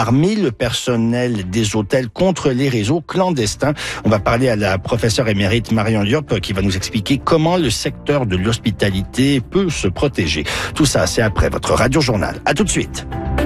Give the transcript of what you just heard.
armer le personnel des hôtels contre les réseaux clandestins. On va parler à la professeure émérite Marion Diop qui va nous expliquer comment le secteur de l'hospitalité peut se protéger. Tout ça, c'est après votre Radio Journal. À tout de suite.